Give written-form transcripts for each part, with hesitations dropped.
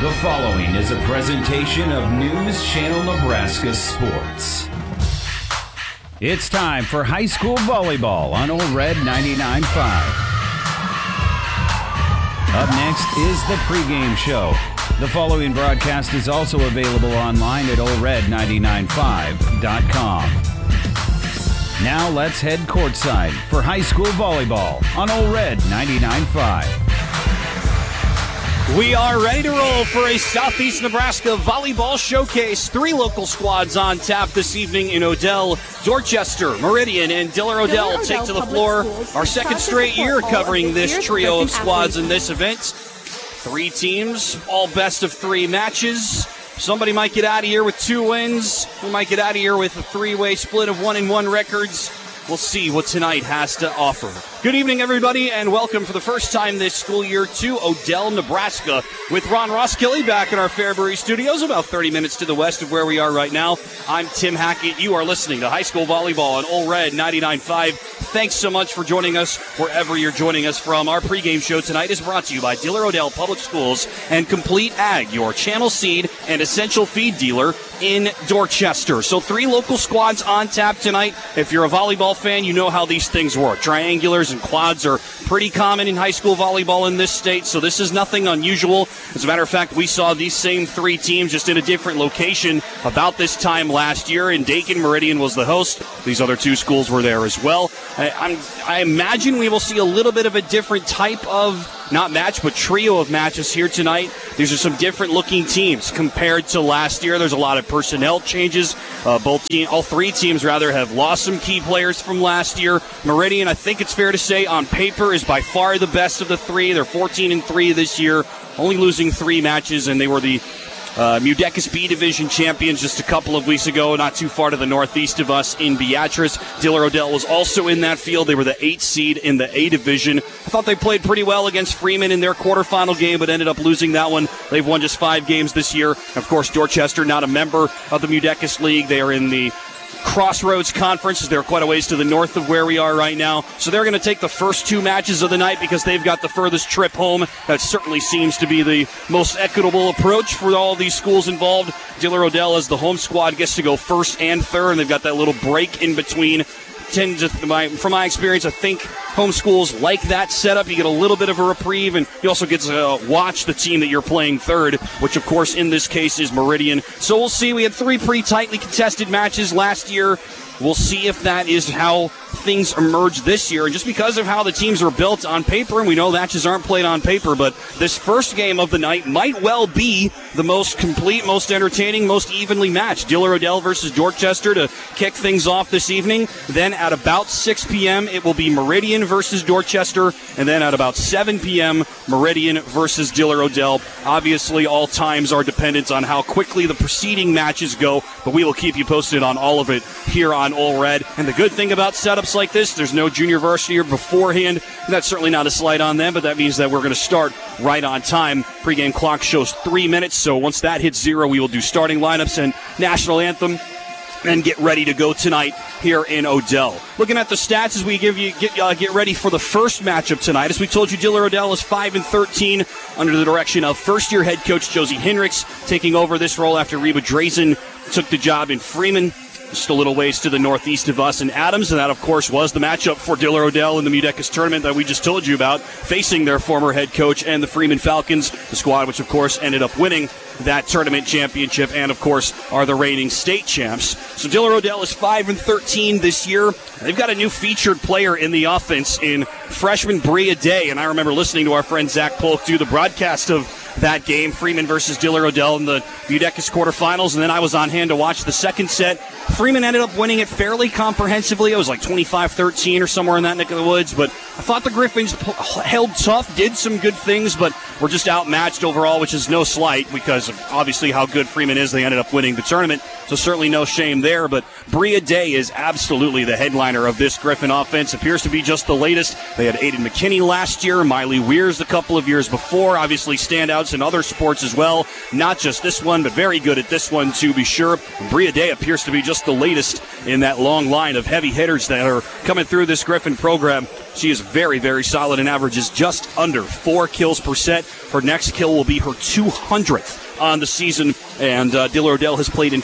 The following is a presentation of News Channel Nebraska Sports. It's time for high school volleyball on Old Red 99.5. Up next is the pregame show. The following broadcast is also available online at oldred995.com. Now let's head courtside for high school volleyball on Old Red 99.5. We are ready to roll for a Southeast Nebraska volleyball showcase. 3 local squads on tap this evening in Odell. Dorchester, Meridian, and Diller Odell take to the floor. Our second straight year covering this trio of squads in this event. 3 teams, all best of 3 matches. Somebody might get out of here with 2 wins. We might get out of here with a 3-way split of 1-1 records. We'll see what tonight has to offer. Good evening, everybody, and welcome for the first time this school year to Odell, Nebraska, with Ron Roskilly back in our Fairbury studios, about 30 minutes to the west of where we are right now. I'm Tim Hackett. You are listening to High School Volleyball on Old Red 99.5. Thanks so much for joining us wherever you're joining us from. Our pregame show tonight is brought to you by Diller Odell Public Schools and Complete Ag, your channel seed and essential feed dealer in Dorchester. So 3 local squads on tap tonight. If you're a volleyball fan, you know how these things work. Triangulars and quads are pretty common in high school volleyball in this state, so this is nothing unusual. As a matter of fact, we saw these same 3 teams just in a different location about this time last year. In Dakin, Meridian was the host. These other 2 schools were there as well. I imagine we will see a little bit of a different type of, not match, but trio of matches here tonight. These are some different looking teams compared to last year. There's a lot of personnel changes. All 3 teams have lost some key players from last year. Meridian, I think it's fair to say, on paper is by far the best of the 3. They're 14-3 this year, only losing 3 matches, and they were the Mudecas B Division champions just a couple of weeks ago, not too far to the northeast of us in Beatrice. Diller Odell was also in that field. They were the 8th seed in the A Division. I thought they played pretty well against Freeman in their quarterfinal game, but ended up losing that one. They've won just 5 games this year. Of course, Dorchester, not a member of the Mudecas League. They are in the Crossroads Conference. They're quite a ways to the north of where we are right now. So they're going to take the first 2 matches of the night because they've got the furthest trip home. That certainly seems to be the most equitable approach for all these schools involved. Diller Odell, as the home squad, gets to go first and third, and they've got that little break in between. From my experience, I think home schools like that setup. You get a little bit of a reprieve, and you also get to watch the team that you're playing third, which, of course, in this case is Meridian. So we'll see. We had 3 pretty tightly contested matches last year. We'll see if that is how things emerge this year. And just because of how the teams are built on paper, and we know matches aren't played on paper, but this first game of the night might well be the most complete, most entertaining, most evenly matched. Diller Odell versus Dorchester to kick things off this evening. Then at about 6 p.m., it will be Meridian versus Dorchester. And then at about 7 p.m., Meridian versus Diller Odell. Obviously, all times are dependent on how quickly the preceding matches go, but we will keep you posted on all of it here on Old Red. And the good thing about setups like this, there's no junior varsity beforehand. And that's certainly not a slight on them, but that means that we're going to start right on time. Pre-game clock shows 3 minutes, so once that hits 0, we will do starting lineups and national anthem and get ready to go tonight here in Odell. Looking at the stats as we get ready for the first matchup tonight. As we told you, Diller Odell is 5-13 under the direction of first-year head coach Josie Hinrichs, taking over this role after Reba Drazen took the job in Freeman. Just a little ways to the northeast of us in Adams, and that, of course, was the matchup for Diller Odell in the Mudecas tournament that we just told you about, facing their former head coach and the Freeman Falcons, the squad which, of course, ended up winning that tournament championship and, of course, are the reigning state champs. So Diller Odell is 5-13 this year. They've got a new featured player in the offense in freshman Bria Day, and I remember listening to our friend Zach Polk do the broadcast of that game, Freeman versus Diller Odell in the Mudecas quarterfinals, and then I was on hand to watch the second set. Freeman ended up winning it fairly comprehensively. It was like 25-13 or somewhere in that neck of the woods, but I thought the Griffins held tough, did some good things, but were just outmatched overall, which is no slight because of obviously how good Freeman is. They ended up winning the tournament, so certainly no shame there, but Bria Day is absolutely the headliner of this Griffin offense. Appears to be just the latest. They had Aiden McKinney last year, Miley Weirs a couple of years before, obviously standouts in other sports as well, not just this one, but very good at this one to be sure. Bria Day appears to be just the latest in that long line of heavy hitters that are coming through this Griffin program. She is very, very solid and averages just under 4 kills per set. Her next kill will be her 200th on the season, and Diller Odell has played in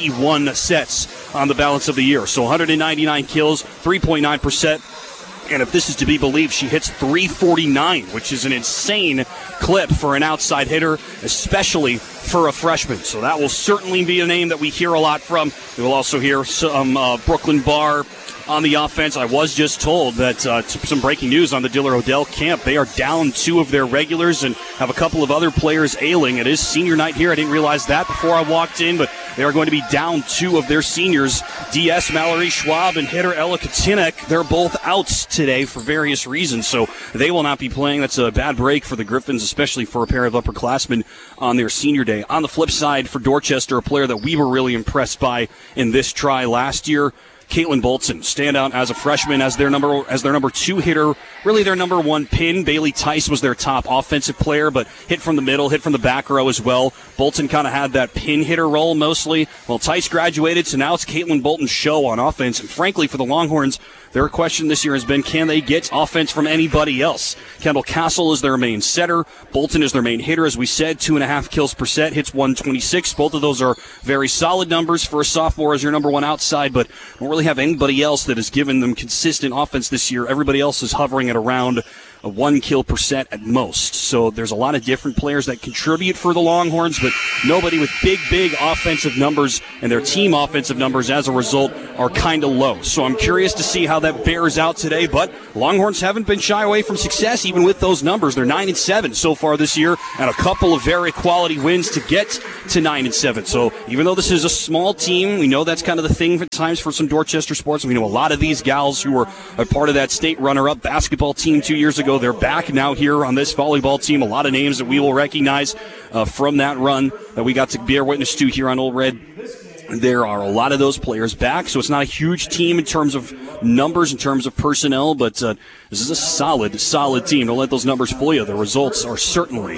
51 sets on the balance of the year. So 199 kills, 3.9 per set. And if this is to be believed, she hits 349, which is an insane clip for an outside hitter, especially for a freshman. So that will certainly be a name that we hear a lot from. We will also hear some Brooklyn Barr on the offense. I was just told that some breaking news on the Diller Odell camp. They are down 2 of their regulars and have a couple of other players ailing. It is senior night here. I didn't realize that before I walked in, but they are going to be down 2 of their seniors. DS Mallory Schwab and hitter Ella Kotinek. They're both out today for various reasons, so they will not be playing. That's a bad break for the Griffins, especially for a pair of upperclassmen on their senior day. On the flip side, for Dorchester, a player that we were really impressed by in this try last year, Caitlin Bolton, stand out as a freshman as their number 2 hitter, really their number 1 pin. Bailey Tice was their top offensive player, but hit from the middle, hit from the back row as well. Bolton kind of had that pin hitter role mostly. Well, Tice graduated, so now it's Caitlin Bolton's show on offense. And frankly, for the Longhorns, their question this year has been, can they get offense from anybody else? Kendall Castle is their main setter. Bolton is their main hitter, as we said, 2.5 kills per set, hits 126. Both of those are very solid numbers for a sophomore as your number 1 outside, but don't really have anybody else that has given them consistent offense this year. Everybody else is hovering at around a 1 kill per set at most. So there's a lot of different players that contribute for the Longhorns, but nobody with big offensive numbers, and their team offensive numbers as a result are kind of low. So I'm curious to see how that bears out today, but Longhorns haven't been shy away from success even with those numbers. They're 9-7 so far this year, and a couple of very quality wins to get to 9-7. So even though this is a small team, we know that's kind of the thing at times for some Dorchester sports. We know a lot of these gals who were a part of that state runner-up basketball team 2 years ago. They're back now here on this volleyball team. A lot of names that we will recognize from that run that we got to bear witness to here on Old Red. There are a lot of those players back, so it's not a huge team in terms of numbers, in terms of personnel, but this is a solid team. Don't let those numbers fool you. The results are certainly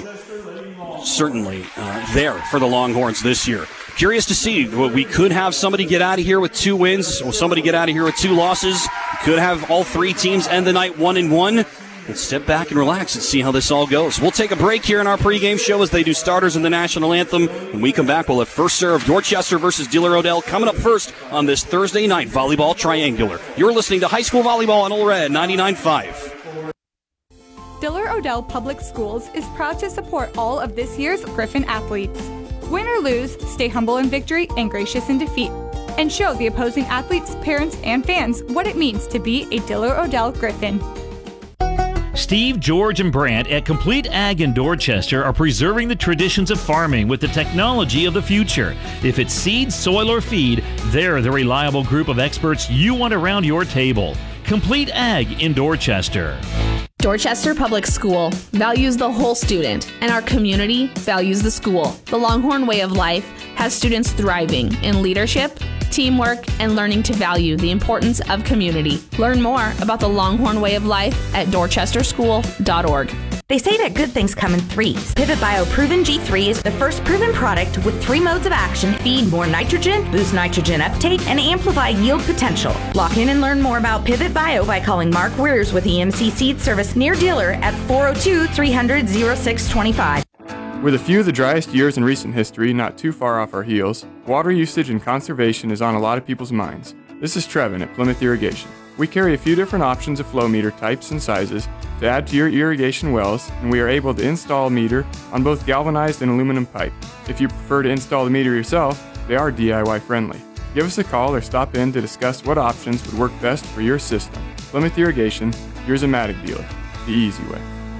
there for the Longhorns this year. Curious to see. We could have somebody get out of here with 2 wins, or somebody get out of here with 2 losses. Could have all 3 teams end the night 1-1. Let's step back and relax and see how this all goes. We'll take a break here in our pregame show as they do starters in the national anthem. When we come back, we'll have first serve Dorchester versus Diller Odell coming up first on this Thursday night volleyball triangular. You're listening to High School Volleyball on Old Red 99.5. Diller Odell Public Schools is proud to support all of this year's Griffin athletes. Win or lose, stay humble in victory and gracious in defeat. And show the opposing athletes, parents, and fans what it means to be a Diller Odell Griffin. Steve, George, and Brant at Complete Ag in Dorchester are preserving the traditions of farming with the technology of the future. If it's seed, soil, or feed, they're the reliable group of experts you want around your table. Complete Ag in Dorchester. Dorchester Public School values the whole student, and our community values the school. The Longhorn way of life has students thriving in leadership, teamwork, and learning to value the importance of community. Learn more about the Longhorn way of life at dorchesterschool.org. They say that good things come in 3s. Pivot Bio Proven G3 is the first proven product with 3 modes of action: feed more nitrogen, boost nitrogen uptake, and amplify yield potential. Lock in and learn more about Pivot Bio by calling Mark Weirs with EMC Seed Service near dealer at 402-300-0625. With a few of the driest years in recent history not too far off our heels, water usage and conservation is on a lot of people's minds. This is Trevin at Plymouth Irrigation. We carry a few different options of flow meter types and sizes to add to your irrigation wells, and we are able to install a meter on both galvanized and aluminum pipe. If you prefer to install the meter yourself, they are DIY friendly. Give us a call or stop in to discuss what options would work best for your system. Plymouth Irrigation, your Zematic dealer, the easy way.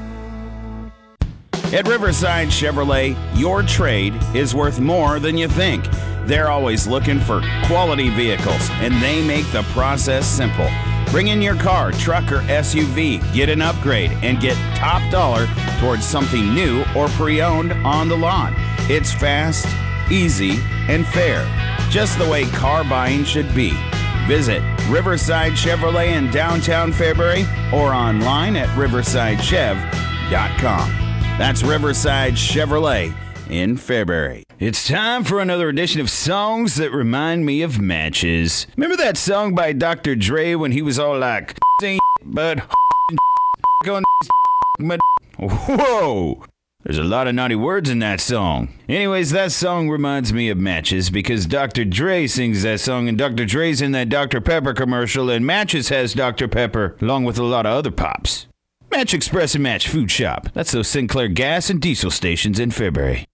At Riverside Chevrolet, your trade is worth more than you think. They're always looking for quality vehicles, and they make the process simple. Bring in your car, truck, or SUV, get an upgrade, and get top dollar towards something new or pre-owned on the lot. It's fast, easy, and fair, just the way car buying should be. Visit Riverside Chevrolet in downtown Fairbury or online at riversidechev.com. That's Riverside Chevrolet in Fairbury. It's time for another edition of Songs That Remind Me of Matches. Remember that song by Dr. Dre when he was all like, but on my Whoa! There's a lot of naughty words in that song. Anyways, that song reminds me of Matches because Dr. Dre sings that song, and Dr. Dre's in that Dr. Pepper commercial, and Matches has Dr. Pepper, along with a lot of other pops. Match Express and Match Food Shop. That's those Sinclair gas and diesel stations in February.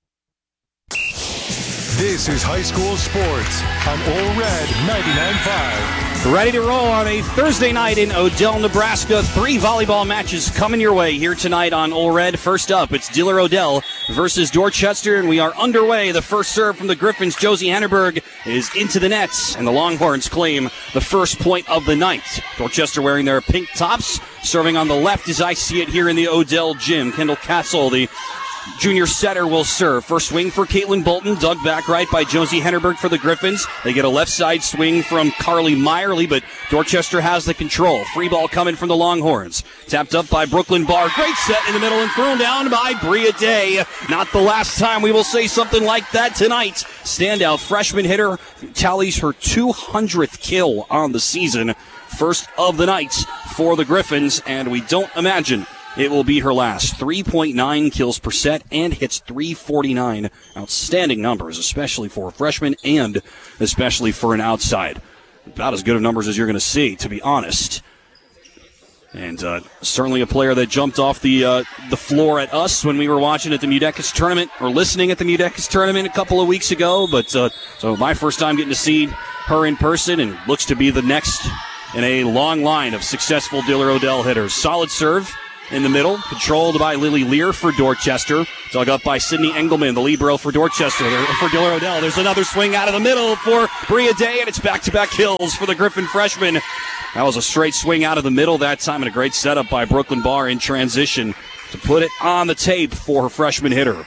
This is high school sports on Ole Red 99.5. Ready to roll on a Thursday night in Odell, Nebraska. 3 volleyball matches coming your way here tonight on Ole Red. First up, it's Diller Odell versus Dorchester, and we are underway. The first serve from the Griffins, Josie Henneberg, is into the nets, and the Longhorns claim the first point of the night. Dorchester wearing their pink tops, serving on the left as I see it here in the Odell gym. Kendall Castle, the junior setter, will serve. First swing for Caitlin Bolton, dug back right by Josie Henneberg for the Griffins. They get a left side swing from Carly Meyerly, but Dorchester has the control. Free ball coming from the Longhorns. Tapped up by Brooklyn Barr. Great set in the middle and thrown down by Bria Day. Not the last time we will say something like that tonight. Standout freshman hitter tallies her 200th kill on the season. First of the night for the Griffins, and we don't imagine it will be her last. 3.9 kills per set and hits 349. Outstanding numbers, especially for a freshman and especially for an outside. About as good of numbers as you're going to see, to be honest. And certainly a player that jumped off the floor at us when we were watching at the Mudecas tournament, or listening at the Mudecas tournament a couple of weeks ago. But so my first time getting to see her in person, and looks to be the next in a long line of successful Diller Odell hitters. Solid serve in the middle, controlled by Lily Lear for Dorchester. Dug up by Sydney Engelman, the libero for Dorchester. For Diller Odell, there's another swing out of the middle for Bria Day, and it's back-to-back kills for the Griffin freshman. That was a straight swing out of the middle that time, and a great setup by Brooklyn Barr in transition to put it on the tape for her freshman hitter.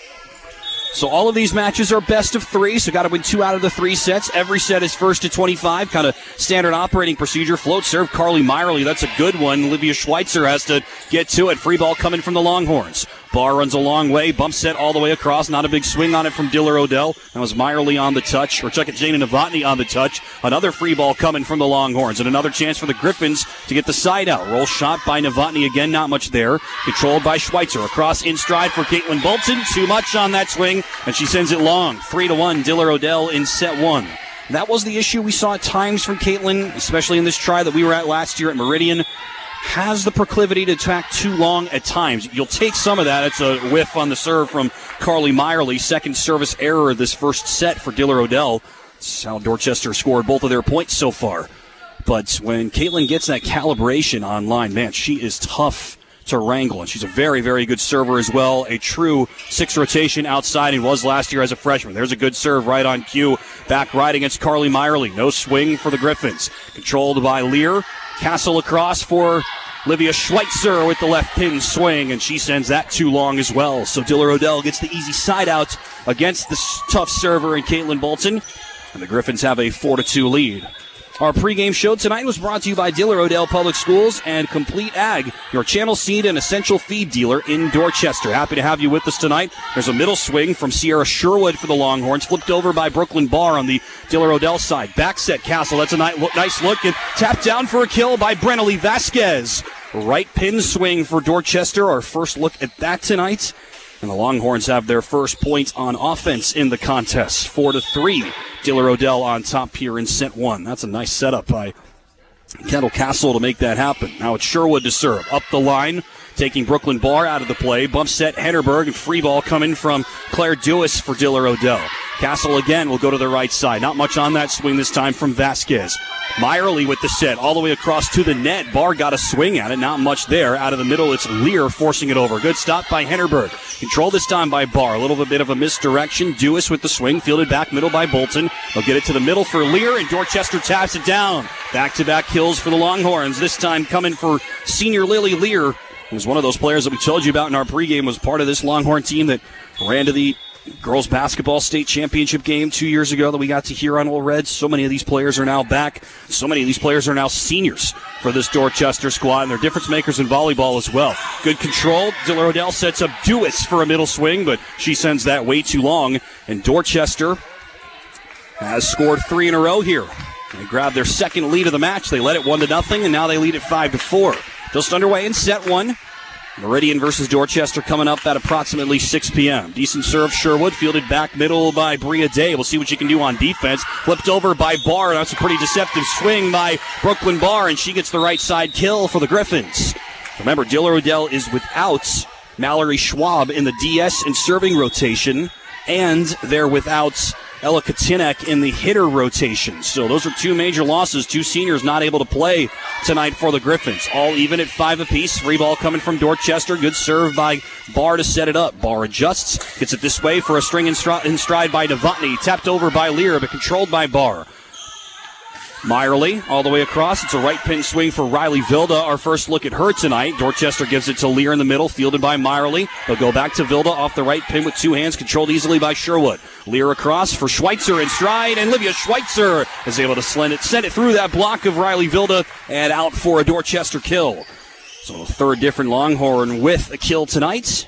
So all of these matches are best of 3, so got to win 2 out of the 3 sets. Every set is first to 25, kind of standard operating procedure. Float serve, Carly Meyerly, that's a good one. Olivia Schweitzer has to get to it. Free ball coming from the Longhorns. Barr runs a long way, bump set all the way across. Not a big swing on it from Diller Odell. That was Meyerly on the touch, or check it, Jana Novotny on the touch. Another free ball coming from the Longhorns, and another chance for the Griffins to get the side out. Roll shot by Novotny again, not much there. Controlled by Schweitzer. Across in stride for Caitlin Bolton. Too much on that swing, and she sends it long. 3-1, Diller Odell in set 1. That was the issue we saw at times from Caitlin, especially in this try that we were at last year at Meridian. Has the proclivity to attack too long at times. You'll take some of that. It's a whiff on the serve from Carly Meyerly. Second service error this first set for Diller Odell. That's how Dorchester scored both of their points so far. But when Caitlin gets that calibration online, man, she is tough to wrangle. And she's a very, very good server as well. A true 6 rotation outside, and was last year as a freshman. There's a good serve right on cue. Back right against Carly Meyerly. No swing for the Griffins. Controlled by Lear. Castle across for Olivia Schweitzer with the left pin swing, and she sends that too long as well. So Diller Odell gets the easy side out against the tough server in Caitlin Bolton, and the Griffins have a 4-2 lead. Our pregame show tonight was brought to you by Diller Odell Public Schools and Complete Ag, your channel seed and essential feed dealer in Dorchester. Happy to have you with us tonight. There's a middle swing from Sierra Sherwood for the Longhorns, flipped over by Brooklyn Barr on the Diller Odell side. Back set Castle, that's a nice look, and tapped down for a kill by Brennalee Vasquez. Right pin swing for Dorchester, our first look at that tonight. And the Longhorns have their first point on offense in the contest, 4-3. Diller Odell on top here in set 1. That's a nice setup by Kendall Castle to make that happen. Now it's Sherwood to serve. Up the line, taking Brooklyn Barr out of the play. Bump set Henneberg, and free ball coming from Claire Dewis for Diller Odell. Castle again will go to the right side. Not much on that swing this time from Vasquez. Meyerly with the set all the way across to the net. Barr got a swing at it. Not much there. Out of the middle, it's Lear forcing it over. Good stop by Henneberg. Control this time by Barr. A little bit of a misdirection. Dewis with the swing. Fielded back middle by Bolton. They'll get it to the middle for Lear, and Dorchester taps it down. Back-to-back kills for the Longhorns. This time coming for senior Lily Lear, who's one of those players that we told you about in our pregame, was part of this Longhorn team that ran to the girls basketball state championship game 2 years ago that we got to hear on Ole Red. So many of these players are now back. So many of these players are now seniors for this Dorchester squad, and they're difference makers in volleyball as well. Good control. Diller Odell sets up Dewis for a middle swing, but she sends that way too long. And Dorchester has scored 3 in a row here. They grabbed their second lead of the match. They led it 1-0, and now they lead it 5-4. Just underway in set one. Meridian versus Dorchester coming up at approximately 6 p.m. Decent serve, Sherwood, fielded back middle by Bria Day. We'll see what she can do on defense. Flipped over by Barr. That's a pretty deceptive swing by Brooklyn Barr, and she gets the right side kill for the Griffins. Remember, Diller Odell is without Mallory Schwab in the DS and serving rotation, and they're without Ella Katinek in the hitter rotation. So those are two major losses. Two seniors not able to play tonight for the Griffins. All even at 5 apiece. Free ball coming from Dorchester. Good serve by Barr to set it up. Barr adjusts. Gets it this way for a string in stride by Novotny. Tapped over by Lear, but controlled by Barr. Meyerly all the way across. It's a right pin swing for Riley Vilda. Our first look at her tonight. Dorchester gives it to Lear in the middle, fielded by Meyerly. They'll go back to Vilda off the right pin with two hands, controlled easily by Sherwood. Lear across for Schweitzer in stride, and Livia Schweitzer is able to send it through that block of Riley Vilda and out for a Dorchester kill. So a third different Longhorn with a kill tonight.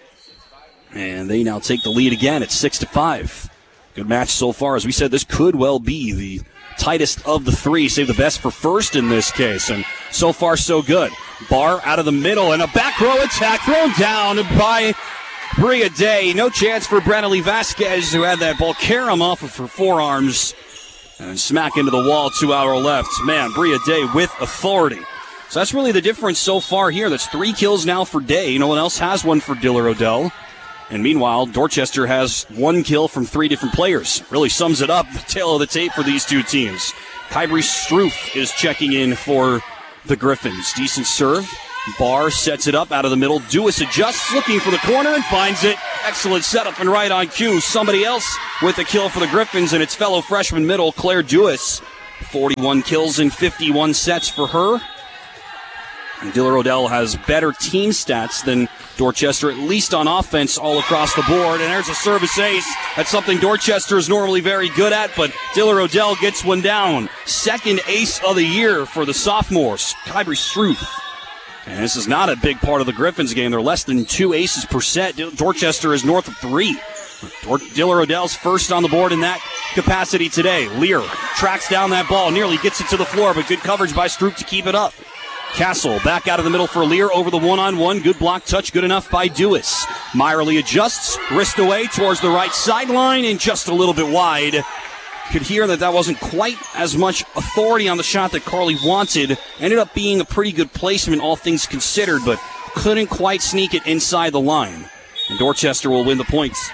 And they now take the lead again at 6-5. Good match so far. As we said, this could well be the tightest of the three. Save the best for first in this case, and so far so good. Barr out of the middle, and a back row attack thrown down by Bria Day. No chance for Brennalee Vasquez, who had that ball carry him off of her forearms and smack into the wall to our left. Man, Bria Day with authority. So that's really the difference so far here. That's 3 kills now for Day. No one else has one for Diller Odell. And meanwhile, Dorchester has 1 kill from 3 different players. Really sums it up, the tail of the tape for these two teams. Kyrie Struth is checking in for the Griffins. Decent serve. Barr sets it up out of the middle. Dewis adjusts, looking for the corner, and finds it. Excellent setup and right on cue. Somebody else with a kill for the Griffins, and it's fellow freshman middle, Claire Dewis. 41 kills in 51 sets for her. And Diller Odell has better team stats than Dorchester, at least on offense, all across the board. And there's a service ace. That's something Dorchester is normally very good at, but Diller Odell gets one down. Second ace of the year for the sophomores, Kyrie Struth. And this is not a big part of the Griffins game. They're less than 2 aces per set. Dorchester is north of 3. Diller Odell's first on the board in that capacity today. Lear tracks down that ball, nearly gets it to the floor, but good coverage by Struth to keep it up. Castle back out of the middle for Lear over the one-on-one. Good block touch, good enough by Dewis. Meyerly adjusts, wrist away towards the right sideline and just a little bit wide. Could hear that wasn't quite as much authority on the shot that Carly wanted. Ended up being a pretty good placement, all things considered, but couldn't quite sneak it inside the line. And Dorchester will win the points.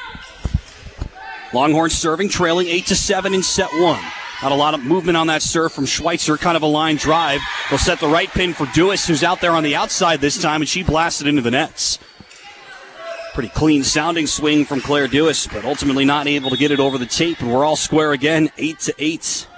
Longhorns serving, trailing 8-7 in set 1. Not a lot of movement on that serve from Schweitzer, kind of a line drive. They'll set the right pin for Dewis, who's out there on the outside this time, and she blasted into the nets. Pretty clean sounding swing from Claire Dewis, but ultimately not able to get it over the tape, and we're all square again, 8-8.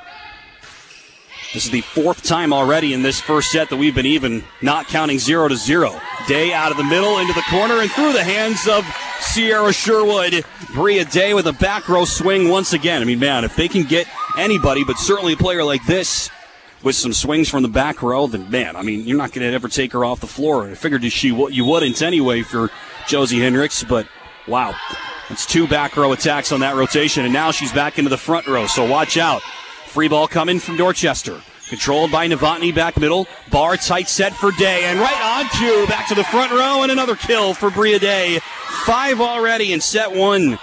This is the 4th time already in this first set that we've been even, not counting 0-0. Day out of the middle, into the corner, and through the hands of Sierra Sherwood. Bria Day with a back row swing once again. I mean, man, if they can get anybody, but certainly a player like this, with some swings from the back row, then, man, I mean, you're not going to ever take her off the floor. I figured you wouldn't anyway for Josie Hendricks, but wow. It's 2 back row attacks on that rotation, and now she's back into the front row, so watch out. Free ball coming from Dorchester. Controlled by Novotny back middle. Barr tight set for Day, and right on cue, back to the front row, and another kill for Bria Day. 5 already in set 1.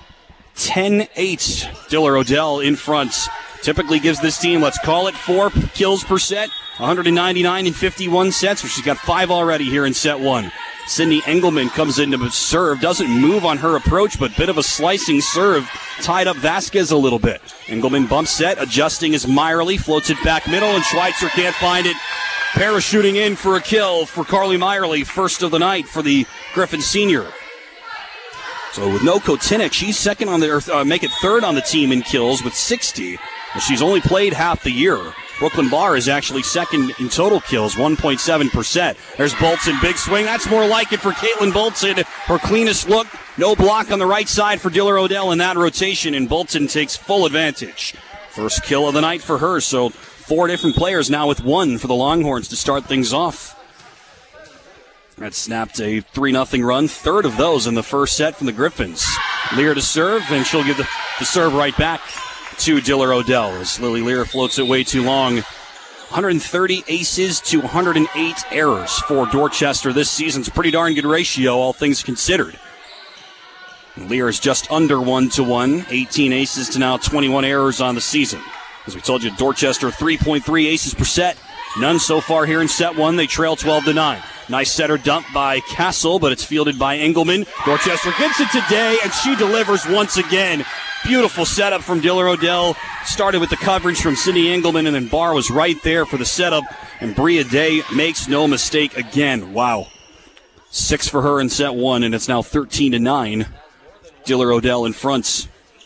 10-8. Diller Odell in front. Typically gives this team, let's call it, 4 kills per set. 199 in 51 sets, she's got 5 already here in set 1. Sydney Engelman comes in to serve, doesn't move on her approach, but bit of a slicing serve, tied up Vasquez a little bit. Engelman bumps set, adjusting as Meyerly, floats it back middle, and Schweitzer can't find it. Parachuting in for a kill for Carly Meyerly, first of the night for the Griffin senior. So with no Kotinek, she's second on the, make it third on the team in kills with 60. She's only played half the year. Brooklyn Barr is actually second in total kills, 1.7%. There's Bolton, big swing. That's more like it for Caitlin Bolton. Her cleanest look, no block on the right side for Diller Odell in that rotation, and Bolton takes full advantage. First kill of the night for her, so 4 different players now with 1 for the Longhorns to start things off. That snapped a 3-0 run, third of those in the first set from the Griffins. Lear to serve, and she'll give the serve right back to Diller Odell as Lily Lear floats it way too long 130 aces to 108 errors for Dorchester this season. It's a pretty darn good ratio, all things considered. Lear is just under 1-to-1, 18 aces to now 21 errors on the season. As we told you, Dorchester 3.3 aces per set. None so far here in set one. They trail 12-9. Nice setter dump by Castle, but it's fielded by Engelman. Dorchester gets it today, and she delivers once again. Beautiful setup from Diller Odell. Started with the coverage from Cindy Engelman, and then Barr was right there for the setup. And Bria Day makes no mistake again. Wow. 6 for her in set one, and it's now 13-9. Diller Odell in front.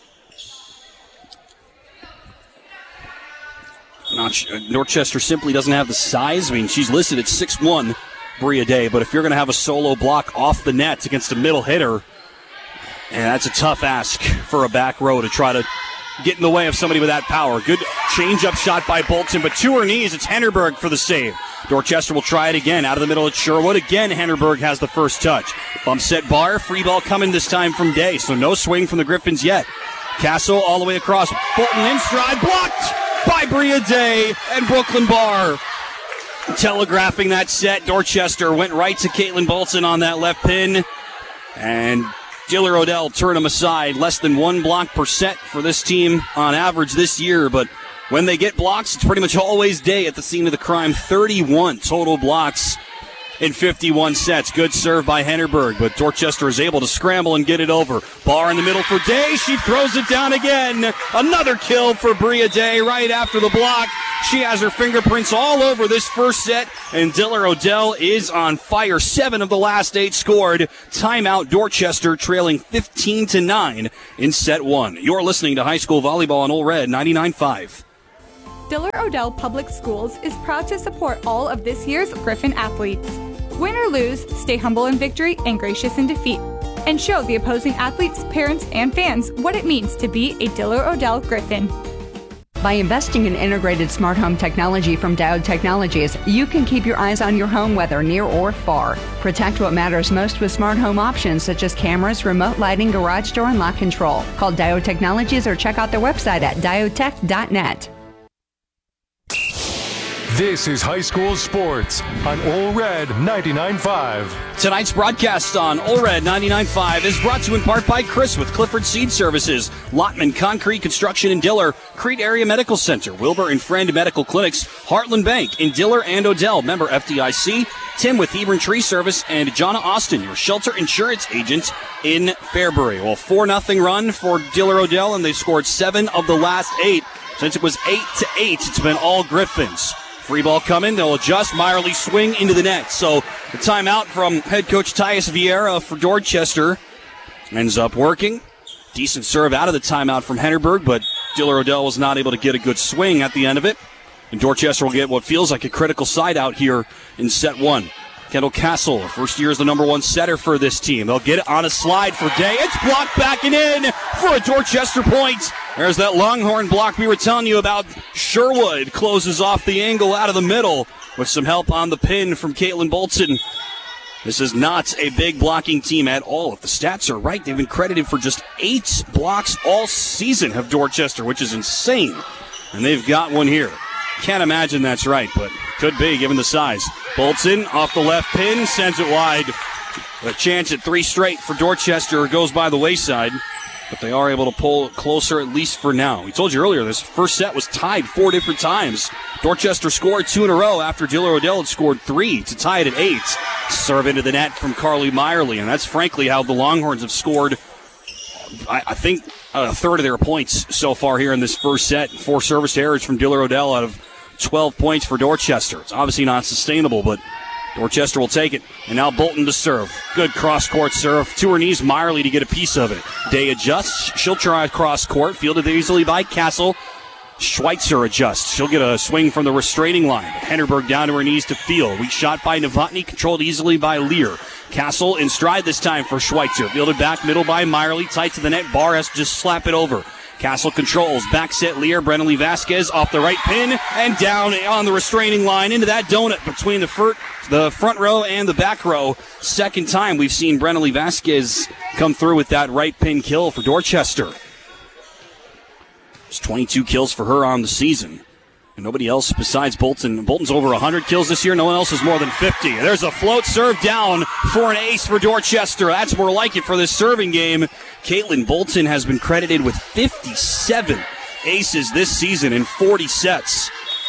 Dorchester simply doesn't have the size. I mean, she's listed at 6'1", Bria Day, but if you're going to have a solo block off the net against a middle hitter, and that's a tough ask for a back row to try to get in the way of somebody with that power. Good change-up shot by Bolton, but to her knees, it's Hennerberg for the save. Dorchester will try it again out of the middle of Sherwood. Again, Hennerberg has the first touch. Bump set Barr, free ball coming this time from Day, so no swing from the Griffins yet. Castle all the way across. Bolton in stride, blocked by Bria Day and Brooklyn Barr. Telegraphing that set, Dorchester went right to Caitlin Bolton on that left pin, and Diller Odell turned him aside. Less than 1 block per set for this team on average this year, but when they get blocks, it's pretty much always Day at the scene of the crime. 31 total blocks in 51 sets. Good serve by Hennerberg, but Dorchester is able to scramble and get it over. Barr in the middle for Day. She throws it down again. Another kill for Bria Day right after the block. She has her fingerprints all over this first set, and Diller Odell is on fire. 7 of the last 8 scored. Timeout, Dorchester trailing 15-9 in set 1. You're listening to high school volleyball on Ole Red 99.5. Diller Odell Public Schools is proud to support all of this year's Griffin athletes. Win or lose, stay humble in victory and gracious in defeat. And show the opposing athletes, parents, and fans what it means to be a Diller Odell Griffin. By investing in integrated smart home technology from Diode Technologies, you can keep your eyes on your home whether near or far. Protect what matters most with smart home options such as cameras, remote lighting, garage door, and lock control. Call Diode Technologies or check out their website at diodetech.net. This is high school sports on Ole Red 99.5. Tonight's broadcast on Ole Red 99.5 is brought to you in part by Chris with Clifford Seed Services, Lottman Concrete Construction in Diller, Crete Area Medical Center, Wilbur and Friend Medical Clinics, Heartland Bank in Diller and Odell, member FDIC, Tim with Hebron Tree Service, and Jonna Austin, your shelter insurance agent in Fairbury. Well, 4-0 run for Diller Odell, and they scored 7 of the last 8. Since it was 8-8, it's been all Griffins. Free ball coming. They'll adjust. Meyerly swing into the net. So the timeout from head coach Tyus Vieira for Dorchester ends up working. Decent serve out of the timeout from Hennerberg, but Diller Odell was not able to get a good swing at the end of it. And Dorchester will get what feels like a critical side out here in set 1. Kendall Castle, first year as the number 1 setter for this team. They'll get it on a slide for Day. It's blocked back and in for a Dorchester point. There's that Longhorn block we were telling you about. Sherwood closes off the angle out of the middle with some help on the pin from Caitlin Bolton. This is not a big blocking team at all. If the stats are right, they've been credited for just 8 blocks all season of Dorchester, which is insane. And they've got one here. Can't imagine that's right, but could be given the size. Bolton off the left pin, sends it wide. A chance at 3 straight for Dorchester goes by the wayside, but they are able to pull closer at least for now. We told you earlier this first set was tied 4 different times. Dorchester scored 2 in a row after Diller Odell had scored 3 to tie it at 8. Serve into the net from Carly Meyerly, and that's frankly how the Longhorns have scored, I think, a third of their points so far here in this first set. 4 service errors from Diller Odell out of 12 points for Dorchester. It's obviously not sustainable, but Dorchester will take it. And now Bolton to serve. Good cross-court serve. To her knees, Meyerly to get a piece of it. Day adjusts. She'll try cross-court. Fielded easily by Castle. Schweitzer adjusts. She'll get a swing from the restraining line. Hennerberg down to her knees to field. Weak shot by Novotny, controlled easily by Lear. Castle in stride this time for Schweitzer. Fielded back middle by Meyerly. Tight to the net. Barr has to just slap it over. Castle controls. Back set Lear. Brennan Vasquez off the right pin and down on the restraining line into that donut between the front row and the back row. Second time we've seen Brennan Vasquez come through with that right pin kill for Dorchester. It's 22 kills for her on the season. And nobody else besides Bolton. Bolton's over 100 kills this year. No one else is more than 50. There's a float serve down for an ace for Dorchester. That's more like it for this serving game. Caitlin Bolton has been credited with 57 aces this season in 40 sets.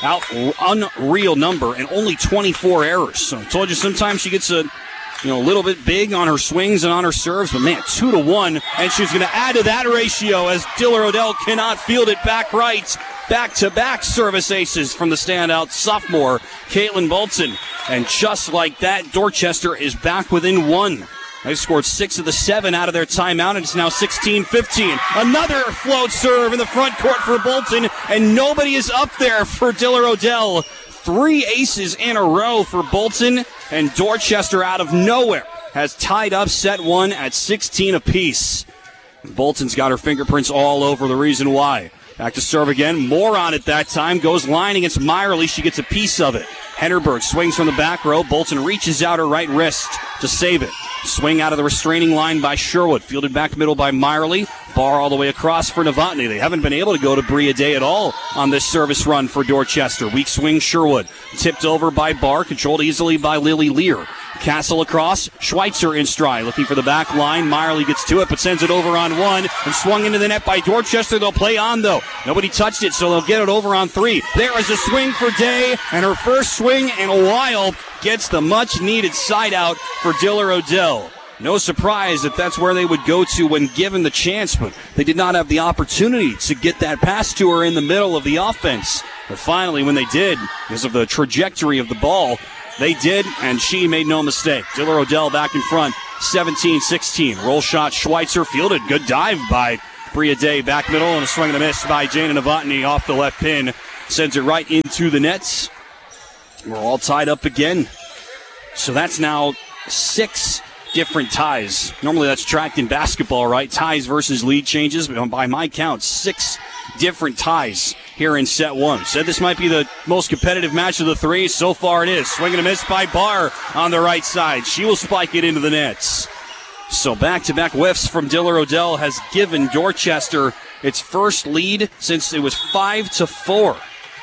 Unreal number, and only 24 errors. So I told you sometimes she gets a little bit big on her swings and on her serves, but man, 2-1, and she's going to add to that ratio as Diller Odell cannot field it back right. Back-to-back service aces from the standout sophomore, Caitlin Bolton. And just like that, Dorchester is back within one. They've scored 6 of the 7 out of their timeout, and it's now 16-15. Another float serve in the front court for Bolton, and nobody is up there for Diller Odell. 3 aces in a row for Bolton, and Dorchester out of nowhere has tied up set 1 at 16 apiece. Bolton's got her fingerprints all over the reason why. Back to serve again. More on it that time. Goes line against Meyerly. She gets a piece of it. Henderberg swings from the back row. Bolton reaches out her right wrist to save it. Swing out of the restraining line by Sherwood. Fielded back middle by Meyerly. Bar all the way across for Novotny. They haven't been able to go to Bria Day at all on this service run for Dorchester. Weak swing Sherwood. Tipped over by Barr. Controlled easily by Lily Lear. Castle across. Schweitzer in stride. Looking for the back line. Meyerly gets to it, but sends it over on 1. And swung into the net by Dorchester. They'll play on, though. Nobody touched it, so they'll get it over on 3. There is a swing for Day, and her first swing in a while gets the much-needed side out for Diller Odell. No surprise that that's where they would go to when given the chance, but they did not have the opportunity to get that pass to her in the middle of the offense. But finally, when they did, because of the trajectory of the ball, they did, and she made no mistake. Diller Odell back in front, 17-16. Roll shot, Schweitzer fielded. Good dive by Bria Day, back middle, and a swing and a miss by Jana Novotny off the left pin. Sends it right into the nets. We're all tied up again. So that's now 6 different ties. Normally that's tracked in basketball, right? Ties versus lead changes. But by my count, 6 different ties here in set 1. Said this might be the most competitive match of the 3. So far it is. Swing and a miss by Barr on the right side. She will spike it into the nets. So back-to-back whiffs from Diller Odell has given Dorchester its first lead since it was 5-4.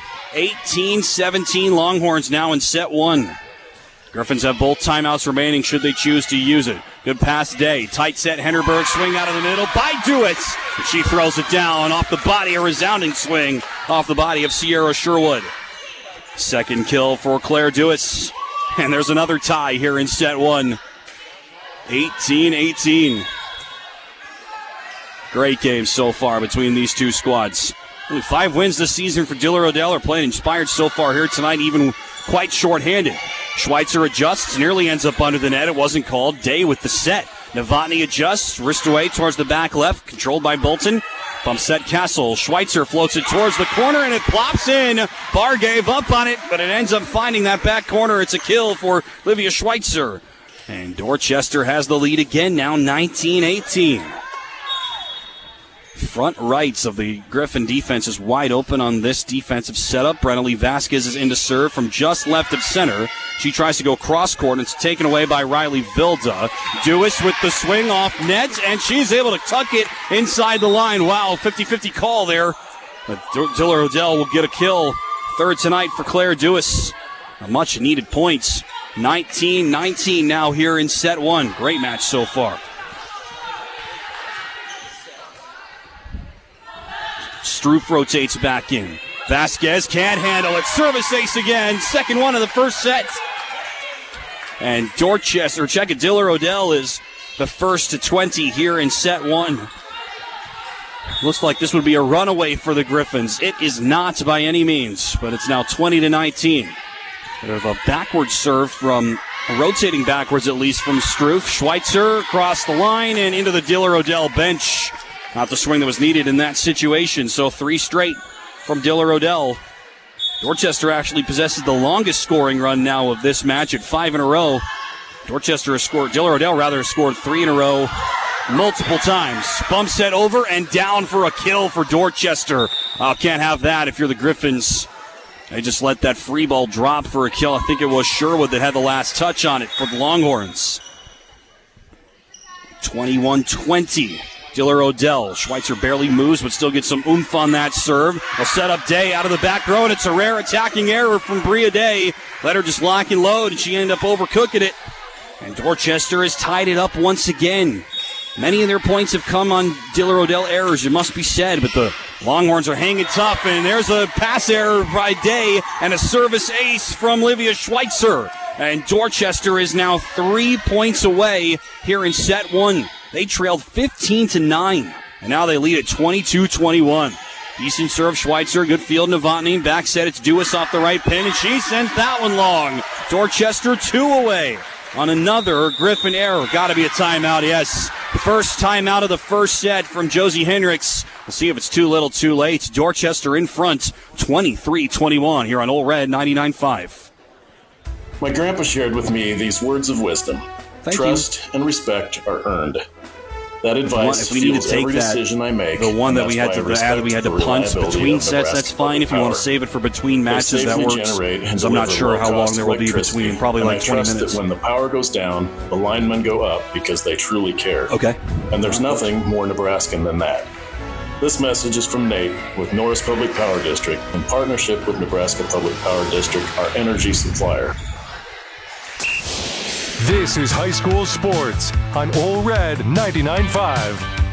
18-17 Longhorns now in set 1. Griffins have both timeouts remaining should they choose to use it. Good pass, Day. Tight set, Henderberg. Swing out of the middle by Dewitt. She throws it down off the body. A resounding swing off the body of Sierra Sherwood. Second kill for Claire Dewitt. And there's another tie here in set 1. 18-18. Great game so far between these two squads. Only 5 wins this season for Diller Odell. Are playing inspired so far here tonight, even quite short-handed. Schweitzer adjusts, nearly ends up under the net. It wasn't called. Day with the set. Novotny adjusts, wrist away towards the back left, controlled by Bolton. Bump set Castle. Schweitzer floats it towards the corner, and it plops in. Barr gave up on it, but it ends up finding that back corner. It's a kill for Livia Schweitzer. And Dorchester has the lead again, now 19-18. Front rights of the Griffin defense is wide open on this defensive setup. Brennalee Vasquez is in to serve from just left of center. She tries to go cross-court, and it's taken away by Riley Vilda. Dewis with the swing off net, and she's able to tuck it inside the line. Wow, 50-50 call there. But Diller Odell will get a kill. Third tonight for Claire Dewis. A much-needed points. 19-19 now here in set 1. Great match so far. Struff rotates back in. Vasquez can't handle it. Service ace again. Second one of the first set. And Dorchester, check it, Diller Odell is the first to 20 here in set 1. Looks like this would be a runaway for the Griffins. It is not by any means, but it's now 20-19. Bit of a backward serve from, rotating backwards at least from Struff. Schweitzer across the line and into the Diller Odell bench. Not the swing that was needed in that situation, so 3 straight from Diller Odell. Dorchester actually possesses the longest scoring run now of this match at 5 in a row. Diller Odell has scored 3 in a row multiple times. Bump set over and down for a kill for Dorchester. Can't have that if you're the Griffins. They just let that free ball drop for a kill. I think it was Sherwood that had the last touch on it for the Longhorns. 21-20. Diller Odell. Schweitzer barely moves, but still gets some oomph on that serve. They'll set up Day out of the back row, and it's a rare attacking error from Bria Day. Let her just lock and load, and she ended up overcooking it. And Dorchester has tied it up once again. Many of their points have come on Diller Odell errors, it must be said, but the Longhorns are hanging tough, and there's a pass error by Day and a service ace from Livia Schweitzer. And Dorchester is now 3 points away here in set one. They trailed 15-9, and now they lead at 22-21. Decent serve, Schweitzer. Good field, Novotny. Back set, it's Dewis off the right pin, and she sent that one long. Dorchester 2 away on another Griffin error. Got to be a timeout, yes. First timeout of the first set from Josie Hendricks. We'll see if it's too little, too late. Dorchester in front, 23-21 here on Ole Red 99.5. My grandpa shared with me these words of wisdom. Trust and respect are earned. That advice fuels every decision I make. The one that we had to punt between sets, that's fine. If you want to save it for between matches, that works. So I'm not sure how long there will be between, probably like 20 minutes. That when the power goes down, the linemen go up because they truly care. Okay. And there's nothing more Nebraskan than that. This message is from Nate with Norris Public Power District in partnership with Nebraska Public Power District, our energy supplier. This is high school sports on Ole Red 99.5.